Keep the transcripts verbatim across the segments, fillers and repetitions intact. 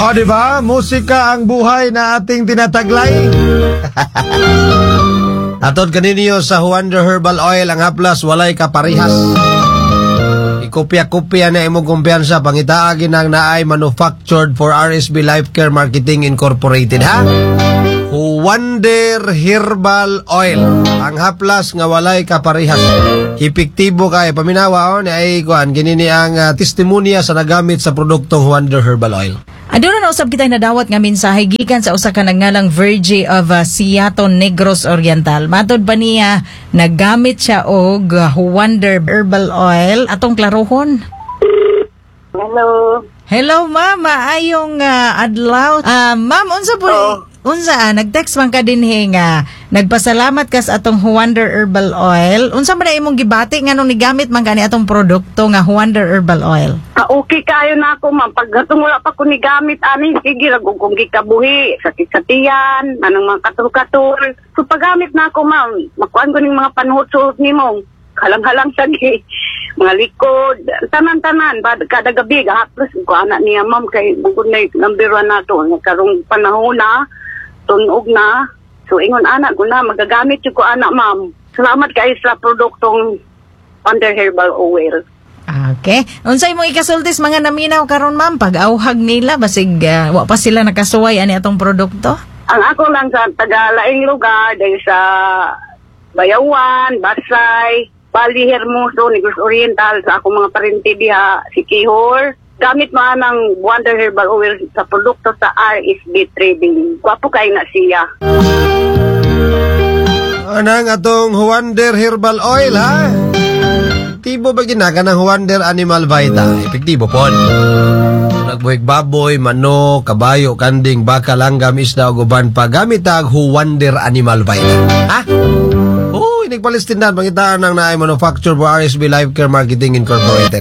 O, di ba? Musika ang buhay na ating tinataglay. Atod kaninyo sa Wonder Herbal Oil, ang haplas walay kaparihas. Ikopya-kopya na imong kumpiyansa, pangitaagin ang naay manufactured for R S B Life Care Marketing Incorporated, ha? Wonder Herbal Oil, ang haplas nga walay kaparihas. Epektibo kay paminawa, o, ni ay kuan ginini ang uh, testimonya sa nagamit sa produktong Wonder Herbal Oil. Aduna na usab kitay nadawat nga mensahe gikan sa usa ka nagngalang Virgie of uh, Seattle Negros Oriental. Matod ba niya naggamit siya og uh, Wonder Herbal Oil atong klarohon? Hello. Hello ma'am, maayong uh, adlaw. Uh, ma'am, unsa po Oh. unsa ah, nag-text man ka dinhi nga nagpasalamat ka sa atong Wonder Herbal Oil. Unsa man na imong gibati nganong nigamit man kani atong produkto nga Wonder Herbal Oil? Ah, okay kayo na ako, ma'am. Pag gatong wala pa ko ni gamit, ani, sige, lagong kong gikabuhi, sakit sa tiyan, anong mga katul-katul. So, paggamit na ako, ma'am, makuhaan ko ng mga panuhot-suhot ni mong, halang-halang sagi, mga likod, tanan-tanan, bad, kada gabi, gahaplos, ko anak niya, ma'am, kay bukod na number one na to, karong panahon na, tunog na, so, ingon anak ko na, magagamit yung ko anak, ma'am. Salamat kayo sa produktong Wonder Herbal Oil. Okay. Unsay mo ikasultis mga naminaw karon ma'am pag-auhag nila basig uh, wa pa sila nakasuway ani atong produkto? Ang ako lang sa taga-laing lugar, dahil sa Bayawan, Basay, Bali, Hermoso, Negros Oriental, sa akong mga parente diha, si Kihor. Gamit mo ng Wonder Herbal Oil sa produkto sa R S B Trading. Wapo kayo na siya. Anang atong Wonder Herbal Oil, ha? Epektibo ba ginaga ng Wonder Animal Vita? Epektibo po. Nagbuhig baboy, manok, kabayo, kanding, baka, langgam, isda, o guban pa. Gamit ang Wonder Animal Vita. Ha? Oo, inigpalistindan. Pangitaan ng naay manufacturer for R S B Life Care Marketing Incorporated.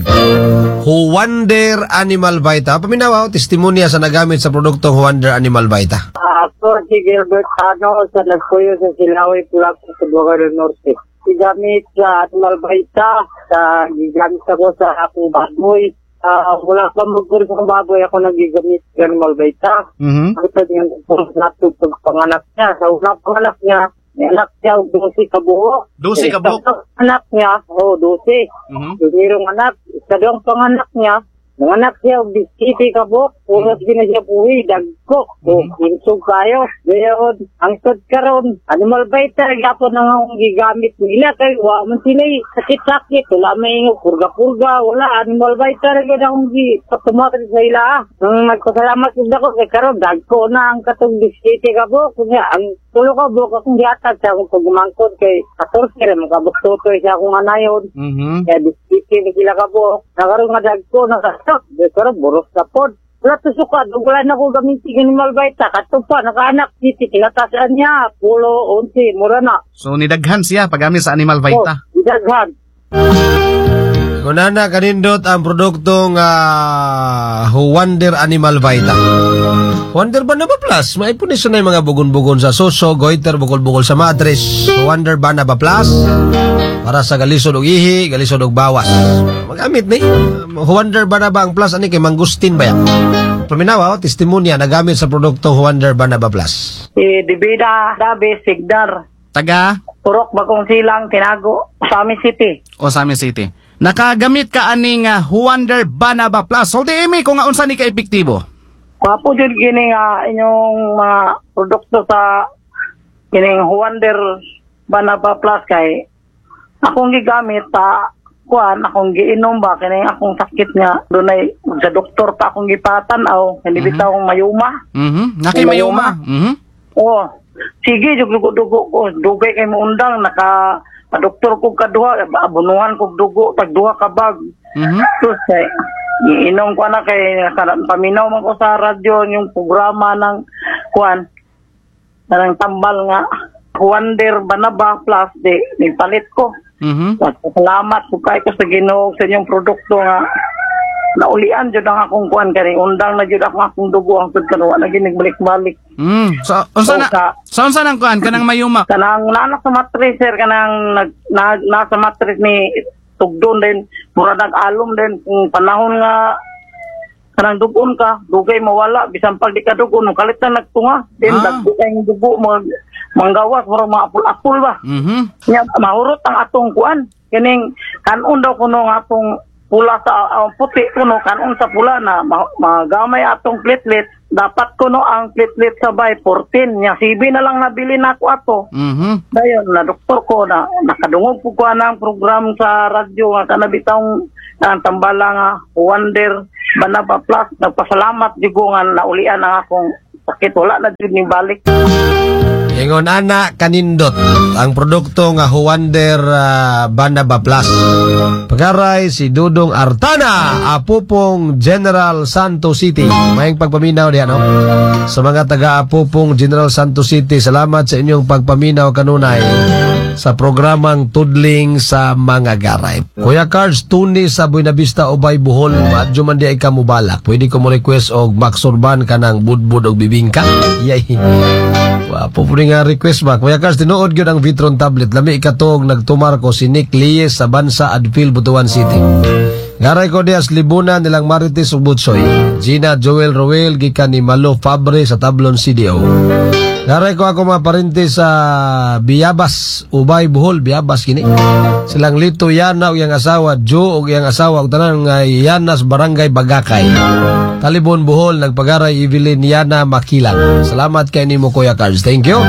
Wonder Animal Vita. Paminawa, testimonya sa nagamit sa produktong Wonder Animal Vita. Ako si Gilbert Ano sa nagpuyo sa Silawi, Pulak sa Bogor del Norte. Gigamit sa Animal Vita, sa gigamit ako sa akong baboy. Uh, wala pa magpuri sa baboy, ako nagigamit sa Animal Vita. Mm-hmm. Ang ito yung natug panganak niya. Sa unang panganak niya, may anak siya, dosi kabuo. Dosi kabuo? Anak niya, oo, oh, dosi. Mm-hmm. Dunirong anak, sa doang panganak niya, nanganak siya, biskiti kabuo, punas mm-hmm. siya buhi, dagko, mm-hmm. o insog kayo. Gayon, ang sod karon, Animal Vita, gapo nang akong gigamit nila, kay wa man sila sakit-sakit, wala may purga-purga, wala, Animal Vita, rin akong gipatumakan sa ila. Nang nagpasalamat yun ako, kay karon, dagko na ang katong biskiti kabuo, kunya, ang tulo ka buka akong giatag sa akong pagumangkod, kay katorse rin, makabuktutoy sa akong anayon. Mm-hmm. Kaya biskiti na sila kabuo, nakaroon nga dagko, nakasok, karon, buros na pod. Wala to sukad, wala na ko gamitin Animal Vita, katupa, nakaanak, titi, kilatasaan niya, pulo, unti, mura na. So, nidaghan siya paggamit sa Animal Vita? Oh, nidaghan. Kunana kanindot ang produktong uh, Wonder Animal Vita. Wonder Banaba Plus, maipunis na yung mga bugon-bugon sa soso, goiter, bukol-bukol sa matres. Wonder Banaba Plus, para sa galisod og ihi, galisod og bawas. Magamit ni Wonder Banaba ang Plus, ani kay Mangustin ba yan? Paminawa, oh, testimonya nagamit sa produktong Wonder Banaba Plus. Si Dibida, Dabe, Sigdar, Taga? Purok, Bagong Silang, Tinago, Sami City. O Sami City. Nakagamit ka aning uh, Wonder Banaba Plus. So, di imi kung nga unsa ni ka-epektibo? Wapo dyan gini nga inyong mga produkto sa kining Wonder Banaba Plus kay akong gigamit ta kuan akong giinom ba kining akong sakit nga dunay sa doktor pa akong gipatan-aw hindi Mm-hmm. bitaw akong mayuma. Mhm. Naki mayuma. Mhm. Oh, sige jud dugo-dugo ko dugay kay mo undang naka pa doktor ko kaduha abunuhan ko dugo tag duha ka bag. Mhm. So say iinom ko na kay paminaw man ko sa radyo yung programa ng kuan ng tambal nga Wonder Banaba Plus de nipalit ko. Mhm. Salamat po kayo sa Ginoo sa inyong produkto nga naulian jud ang akong kuan kani undang na jud ako akong dugo ang sud kanuwa na ginig-balik-balik. Mm. So, unsa na? So, unsa nang kuan kanang mayuma? Kanang nanak sa matris sir kanang nag na, nasa matris ni tugdon din mura nag-alom din kung panahon nga kanang dugon ka, dugay mawala, bisan pag di ka dugon, kalit na nagtunga. Then, Ah. dagdag yung dugo, mga, manggawas, mga mga apul-apul ba? Mhm. Nya, mahurot ang atong kuan. Kining, kanon daw kuno nga atong pula sa, uh, puti kuno, kanon sa pula na, ma- magamay atong platelet, dapat kuno ang platelet sabay, fourteen. Nya, sibi na lang nabili na ako ato. Mhm. Dayon, na doktor ko na nakadungog po ko ng program sa radyo nga kanabitang ang tambala nga Wonder Banaba Plus. Nagpasalamat digo nga naulian ang akong sakit, wala na jud ni balik. Ingon ana kanindot ang produkto nga Wonder uh, Banaba Plus. Pagaray si Dudong Artana, Apupong General Santos City. Mayang pagpaminaw diyan, no? Sa mga taga Apupong General Santos City, salamat sa inyong pagpaminaw kanunay sa programang Tudling sa Mga Garay. Kuya Cards, tuni sa Buenavista Ubay Bohol, madyo man di ay kamubalak. Pwede ko mo request og Max Urban ka ng budbud og bibingka. Yay. Wapo po nga request ba. Kuya Cards, tinuod yun ang Vitron tablet. Lami ikatog nagtumar ko si Nick Lies sa Bansa Adfield, Butuan City. Garay ko dias libunan nilang Marites ug Butsoy. Gina Joel Roel gikan ni Malo Fabre sa Tablon C D O. Garay ko ako mga parente sa Biyabas, Ubay Bohol, Biyabas kini. Silang Lito Yana ug iyang asawa Jo ug iyang asawa ug tanan nga Yanas Barangay Bagakay. Talibon Bohol, nagpagaray Evelyn Yana Makilang. Salamat kay nimo Kuya Cards. Thank you.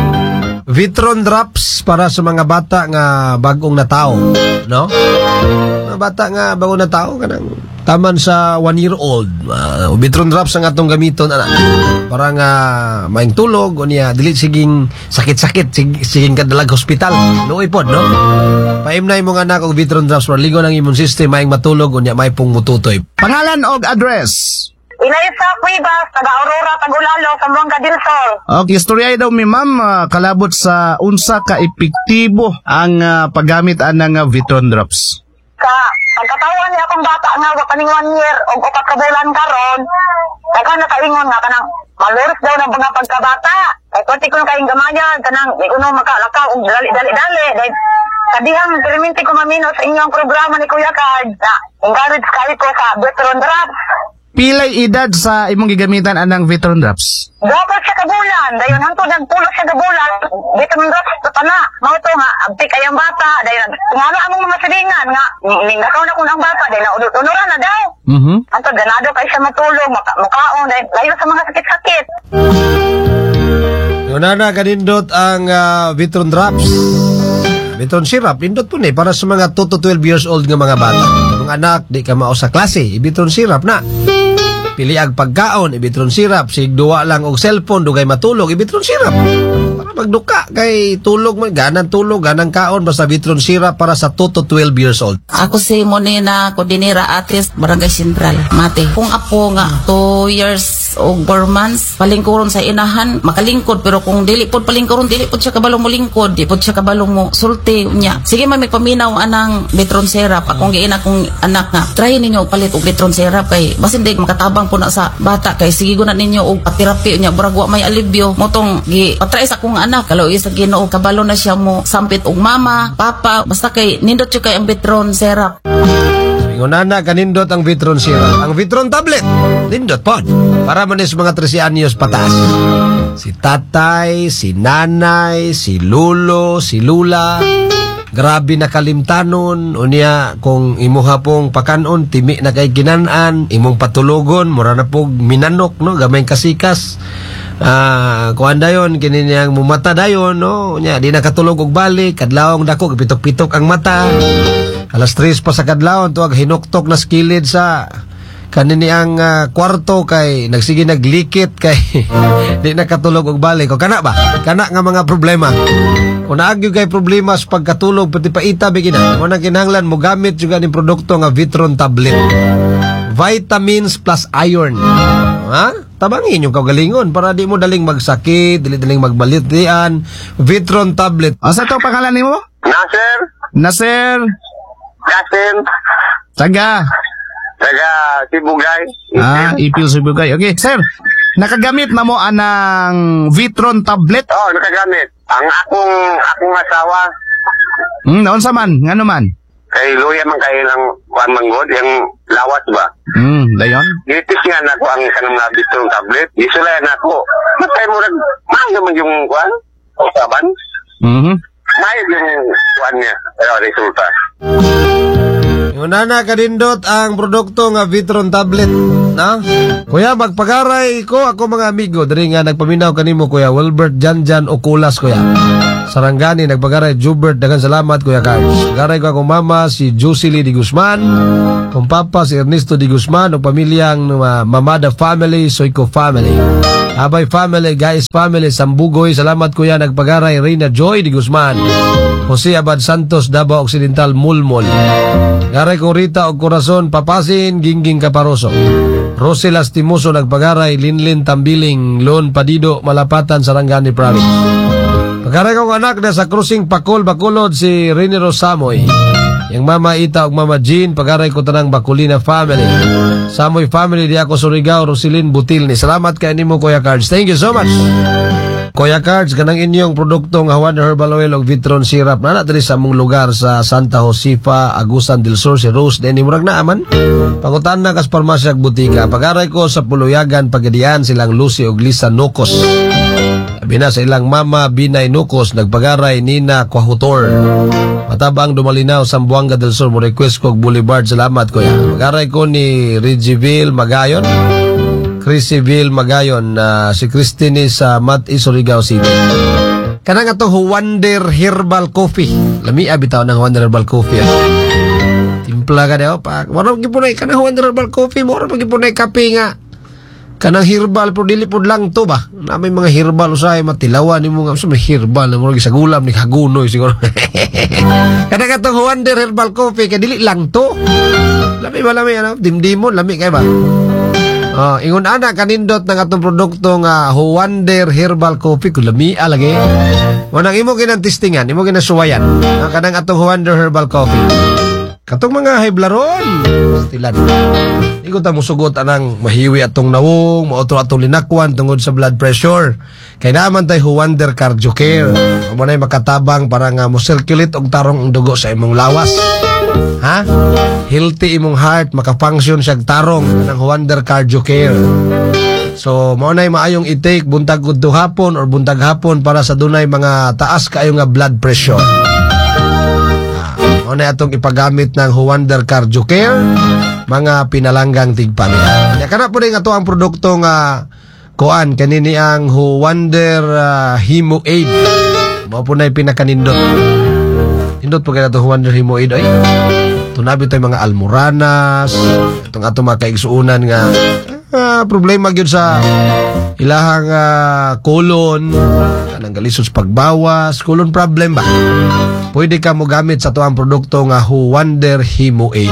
Vitron drops para sa mga bata nga bagong natao, no? Mga bata nga bagong natao kanang taman sa one year old. Uh, Vitron drops ang atong gamiton ana. Para nga maing tulog o niya dili siging sakit-sakit sig, siging kadalag hospital. Luoy pod, no? Paimnay mo nga anak og Vitron drops para ligon ang immune system, maing matulog o niya may pong mututoy. Pangalan og address. Inay sa Cuevas, taga Aurora, Tagulalo, Zamboanga del Sol. Okay, istorya daw mi ma'am, ah, kalabot sa unsa ka epektibo ang ah, paggamit anang uh, Vitron drops. Sa pagkatawan niya akong bata nga, wa kaning one year, o upat ka bulan karon, taga nakaingon nga kanang maluris daw ng mga pagkabata. Kay pati ko kaing gamayan, kanang di ko no makalakaw, og dali-dali-dali. Dahil kadihang perminti ko mamino sa inyong programa ni Kuya Card, na encourage kayo ko sa Vitron Drops. Pilay edad sa imong gigamitan anang Vitron drops? Dapat siya kabulan, dayon hangtod nagpulo siya kabulan, vitamin drops ito pa na. Mao to nga, abti kayang bata, dayon ngano among mga silingan nga, ning nakaw na kung ang bata, dayon naudot-unuran na daw. Mhm. Hangtod ganado kay siya matulog, maka, mukaon, dayon layo sa mga sakit-sakit. Unana kanindot ang uh, Vitron drops. Vitron syrup, indot po ni para sa mga two to twelve years old nga mga bata. Kung anak, di ka mao sa klase, i-Vitron syrup na. Pili ang pagkaon, i-Vitron syrup. Sigduwa lang og cellphone, dugay matulog, i-Vitron syrup. Para magduka, kay tulog man, ganang tulog, ganang kaon, basta Vitron syrup para sa two to twelve years old. Ako si Monina Cordinera Atis, Barangay Central, Mate. Kung apo nga, two years o four months, palingkuron sa inahan, makalingkod. Pero kung dili po palingkuron, dili po siya kabalong mo lingkod, di po siya kabalong mo sulti niya. Sige mami, paminaw anang Vitron syrup. Akong giina kong anak nga, try ninyo palit og Vitron syrup kay basin di makatabang po na sa bata kay sige na ninyo og patirapi niya buragwa may alibyo motong gi patry sa kong anak kalau isa Ginoo kabalo na siya mo sampit og mama papa basta kay nindot siya kay ang Vitron syrup. Ngunana kanindot ang Vitron syrup. Ang Vitron tablet, nindot pod. Para manis mga thirteen anyos pataas. Si tatay, si nanay, si lulo, si lula. Grabe na kalimtanon. Unya, kung imuha pong pakanon, timi na kay ginanan, imong patulogon, mura na pong minanok, no? Gamay kasikas. Ah, kuan dayon kini niyang mumata dayon, no? Unya, di nakatulog og balik, kadlawong dako, pitok-pitok ang mata. Alas tres pa sa kadlawon, tuwag hinuktok na skilid sa kanini ang uh, kwarto kay nagsige naglikit kay di nakatulog og balik. O kana ba? Kana nga mga problema. Kung naagyo kay problema sa pagkatulog pati paita bigina. Mo nang kinahanglan mo gamit juga ning produkto nga Vitron tablet. Vitamins plus iron. Ha? Tabangin yung kagalingon para di mo daling magsakit, dili daling magbalitian. Vitron tablet. Asa to pangalan nimo? Nasir, Nasir. Kasim, Taga. taga Sibugay. Ah, Ipil Sibugay. Okay, sir. Nakagamit na mo anang Vitron tablet? Oo, oh, nakagamit. Ang akong akong asawa, Hmm, naon sa man? Ngano man? Kay luya man kayo ng kuan manggod, yung lawas ba? Hmm, dayon. Gitis nga na ko ang kanang mga bitrong tablet. Gisulay na ko. Matay mo rin, mayo man yung kuan, usaban. Mhm. Mayo yung kuan niya, pero resulta. Yung nana kadindot ang produkto nga Vitron tablet, no? Kuya, magpagaray ko ako mga amigo diri nga nagpaminaw kanimo Kuya Wilbert Janjan Oculas Kuya. Sarangani nagpagaray Jubert, daghang salamat Kuya Carlos. Pagaray ko akong mama si Jocelyn Di Guzman, kong papa si Ernesto Di Guzman ug pamilyang uh, Mamada family, Soyco family. Abay family, guys family, Sambugoy, salamat Kuya nagpagaray Reina Joy Di Guzman. Jose Abad Santos, Davao Occidental, Mulmol. Garay kong Rita og Corazon, Papasin, Gingging Caparoso. Rosel Astimoso nagpagaray, Linlin Tambiling, Lon Padido, Malapatan, Sarangani Province. Pagaray kong anak na sa Cruising Pakol, Bacolod, si Renero Samoy. Yang Mama Ita ug Mama Jean, pagaray ko tanang Bacolina family. Samoy family, di ako Surigao, Rosilin Butilni. Salamat kay nimo Kuya Cards. Thank you so much. Kuya Cards, kanang inyong produkto nga Wonder Herbal Oil ug Vitron Syrup na natiri sa among lugar sa Santa Josefa, Agusan del Sur, si Rose, deni murag na aman. Pangutan na kas parmasya ug butika. Pagaray ko sa Puluyagan, Pagadian, silang Lucy ug Lisa Nocos. Sabi na sa ilang mama, Binay Nocos, nagpagaray Nina Kwahutor. Matabang Dumalinaw, Sambuanga del Sur, mo request ko og Boulevard. Salamat Kuya. Pagaray ko ni Regiville Magayon, Chrissyville Magayon, uh, si Christine sa Mat Surigao City. Kanang atong Wonder Herbal Coffee. Lami abitaw ng Wonder Herbal Coffee. Ah. Timpla ka daw pa. Wala gipunay kanang Wonder Herbal Coffee, mo ra gipunay kape nga. Kanang herbal pero dili pud lang to ba. Namay mga herbal usay matilawan nimo nga sa herbal mo sa gulam ni hagunoy siguro. Kanang atong Wonder Herbal Coffee kay dili lang to. Lami ba lami ano? Dimdimon lami kay ba? Oh, ingon ana kanindot ng atong produkto nga Wonder Herbal Coffee kulamia lagi. Wanang imo ginang testingan, imo ginasuwayan. Ang kanang atong Wonder Herbal Coffee. Katong mga hiblaron, stilan. Iko ta musugot anang mahiwi atong nawong, maotro atong linakwan tungod sa blood pressure. Kay naman tay Wonder Cardio Care. Amo nay makatabang para nga mo circulate og tarong ang dugo sa imong lawas. Ha? Healthy imong heart, maka-function siya tarong ng Wonder Cardio Care. So, mao nay maayong i-take buntag udto hapon or buntag hapon para sa dunay mga taas kaayo nga blood pressure. Ah, mao nay atong ipagamit ng Wonder Cardio Care, mga pinalanggang tigpamilya. Ya kana po rin ato ang produkto nga kuan kanini ang Wonder uh, Hemo Aid. Mao po nay pinakanindot. Indot po kaya ito Wonder Hemo Aid ay. Tunabi tayo mga almoranas, itong ato mga kaigsuunan nga ah, problema gyud sa ilahang uh, kolon, kanang galisos pagbawas, kolon problem ba? Pwede ka mo gamit sa tuang produkto nga Wonder Hemo Aid.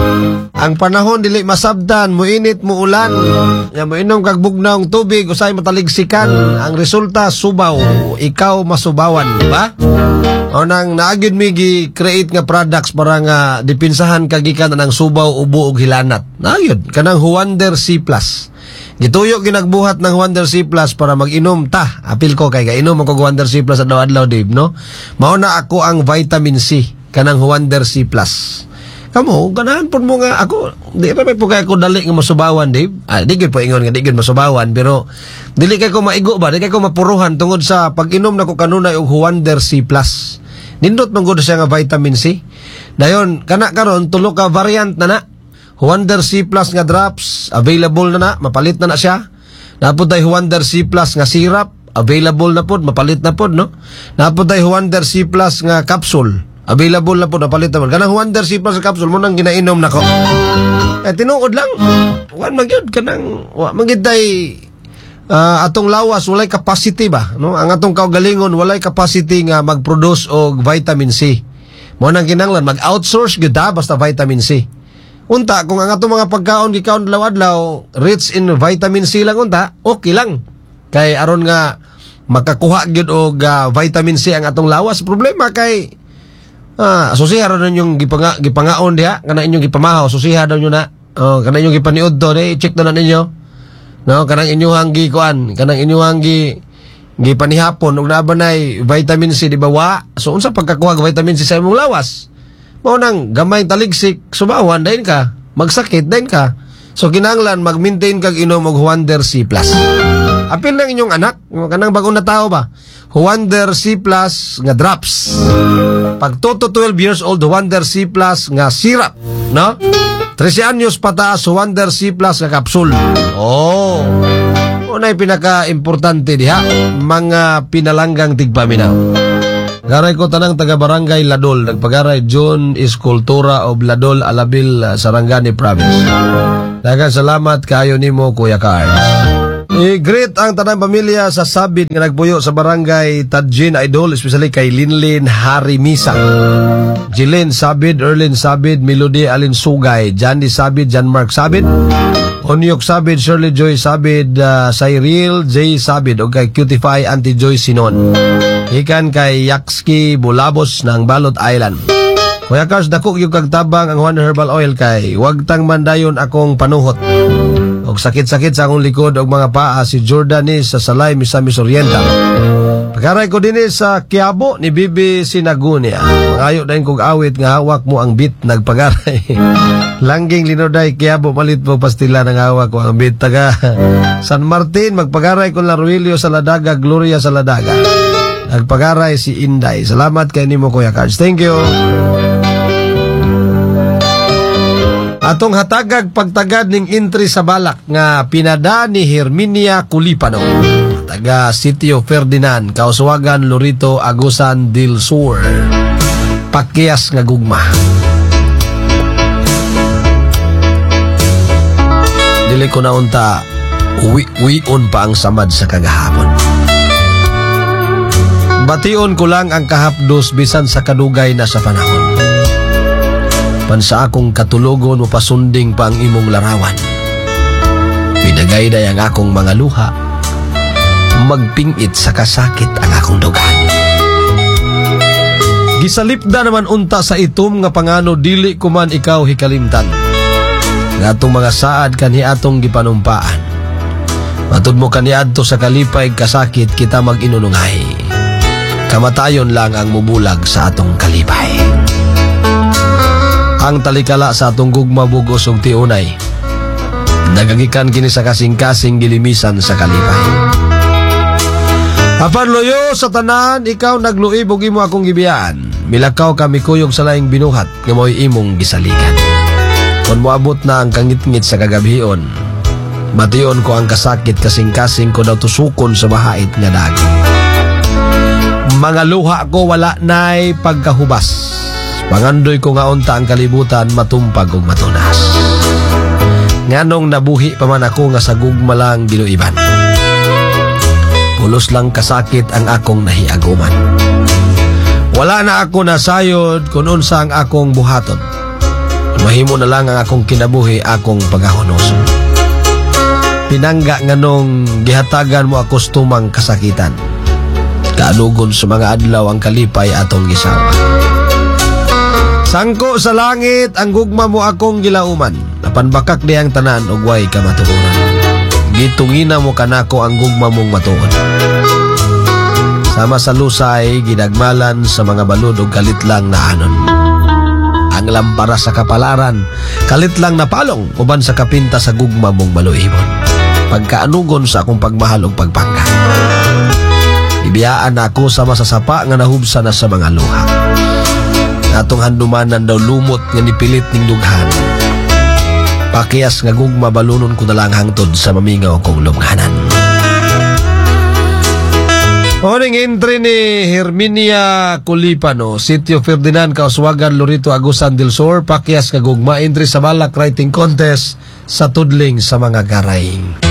Ang panahon dili masabdan, muinit, muulan, nga moinom kag bugnaw tubig, usay mataligsikan, ang resulta subaw, ikaw masubawan, ba? O nang naagid mi gi-create nga products para nga dipinsahan kagikan ng subaw, ubo ug hilanat. Naagid kanang Wonder C plus. Gituyo ginagbuhat ng Wonder C plus para mag-inom ta. Apil ko kay gainom ako Wonder C plus adlaw-adlaw, Dave, no? Mao na ako ang vitamin C kanang Wonder C plus. Kamo, ganahan po mo nga ako, di pa po kaya ko dali nga masubawan, Dave. Ah, di ko po ingon nga, di ko masubawan, pero dili kay ko maigo ba, di kay ko mapuruhan tungod sa pag-inom na ko kanunay og Wonder C plus. Nindot mong good siya nga vitamin C. Dayon, kana karon tulo ka variant na na. Wonder C plus nga drops, available na na, mapalit na na siya. Napod tayo Wonder C plus nga syrup, available na pod, mapalit na pod, no? Napod tayo Wonder C plus nga capsule, available na pod, mapalit na pod. Kanang Wonder C plus capsule mo nang ginainom na ko. Eh, tinuod lang. Wan magyud kanang, wa magitay uh, atong lawas, walay capacity ba? No? Ang atong kaugalingon, walay capacity nga mag-produce og vitamin C. Mo nang kinanglan, mag-outsource gyud ta basta vitamin C. Unta, kung ang atong mga pagkaon gikaon adlaw-adlaw rich in vitamin C lang unta, okay lang. Kay aron nga makakuha gyud og uh, vitamin C ang atong lawas. Problema kay ah, susiha ra ninyong gipanga gipangaon diha, kana inyong gipamahaw, susiha daw nyo na. Oh, kana inyong gipaniud to, di check na ninyo. No, kanang inyong gikuan, kanang inyong gi gipanihapon og nabanay vitamin C di ba wa? So unsa pagkakuha og vitamin C sa imong lawas? mo nang gamay taligsik, subawan din ka, magsakit din ka. So kinahanglan mag-maintain kag inom og Huander C plus. Apil ng inyong anak, kanang bagong na tao ba? Huander C plus nga drops. Pag two to twelve years old, Huander C plus nga syrup, no? thirteen anyos pataas, Huander C plus nga kapsul. Oh. Unay pinaka-importante diha, mga pinalanggang tigpaminaw. Garay ko tanang taga-barangay Ladol, nagpagaray John Escultura of Ladol, Alabil, Sarangani Province. Daghang salamat kaayo nimo Kuya Cards. I-greet ang tanang pamilya sa Sabid nga nagpuyo sa barangay Tadjin Idol, especially kay Linlin Harimisa, Jilin Sabid, Erlin Sabid, Melody Alin Sugay, Johnny Sabid, John Mark Sabid, Onyok Sabid, Shirley Joy Sabid, uh, Cyril J Sabid, o kay Cutify Auntie Joy Sinon. Ikan kay Yakski Bulabos ng Balot Island. Kuya Cars, dako yung kagtabang ang One Herbal Oil kay wag tang mandayon akong panuhot. Og sakit-sakit sa akong likod og mga paa si Jordanis sa Salay, Misamis Oriental. Pagkaray ko din sa Quiabo ni Bibi Sinagunia. Mangayo dahin kong awit nga hawak mo ang bit nagpagaray. Langging linoday Quiabo malit mo pastila ng hawak ko ang bit taga San Martin. Magpagaray ko la Ruilio sa Ladaga, Gloria sa Ladaga. Nagpagaray si Inday. Salamat kay nimo Kuya Cards. Thank you. Atong hatagag pagtagad ning entry sa balak nga pinada ni Herminia Culipano, taga Sitio Ferdinand, Kauswagan, Lorito, Agusan del Sur. Pakyas nga gugma. Dili ko na unta uwi-uwion pa ang samad sa kagahapon. Bation ko lang ang kahapdos bisan sa kadugay na sa panahon. Pansa akong katulogon mo pasunding pa ang imong larawan. Pinagay na ang akong mga luha. Magpingit sa kasakit ang akong dugan. Gisalipda naman unta sa itom nga pangano dili ko man ikaw hikalimtan. Nga atong mga saad kani atong gipanumpaan. Matud mo kani adto sa kalipay kasakit kita mag-inunungay. Kamatayon lang ang mubulag sa atong kalipay. Ang talikala sa atong gugma bugos ug tiunay. Nagagikan kini sa kasing-kasing gilimisan sa kalipay. Apan loyo sa tanan, ikaw nagluib og imo akong gibiyaan. Milakaw kami kuyog sa laing binuhat nga mo'y imong gisalikan. Kung moabot na ang kangit-ngit sa kagabion, mation ko ang kasakit kasing-kasing ko daw tusukon sa bahait nga dago. Mga luha ko wala na'y pagkahubas. Pangandoy ko nga unta ang kalibutan matumpag og matunas. Nganong nabuhi pa man ako nga sa gugma lang ginuiban. Pulos lang kasakit ang akong nahiaguman. Wala na ako nasayod kung unsa ang akong buhaton. Mahimo na lang ang akong kinabuhi akong pagahunoson. Pinangga nganong gihatagan mo ako tumang kasakitan. Kaanugon sa mga adlaw ang kalipay atong gisawa. Sangko sa langit ang gugma mo akong gilauman. Napanbakak di ang tanan og way kamatuoran. Gitungina mo kanako ang gugma mong matuod. Sama sa lusay ginagmalan sa mga balod og kalit lang na anon. Ang lampara sa kapalaran kalit lang na palong uban sa kapinta sa gugma mong baluibon. Pagkaanugon sa akong pagmahal og pagpangga. Ibiyaan ako sa masasapa nga nahubsa na sa mga luha. Atong handumanan daw lumot nga nipilit ning dughan. Pakiyas nga gugma balunon ko na lang hangtod sa mamingaw kong lunghanan. Oning entry ni Herminia Culipano, Sitio Ferdinand, Kauswagan, Lorito, Agusan del Sur. Pakiyas nga gugma entry sa balak writing contest sa tudling sa mga garay.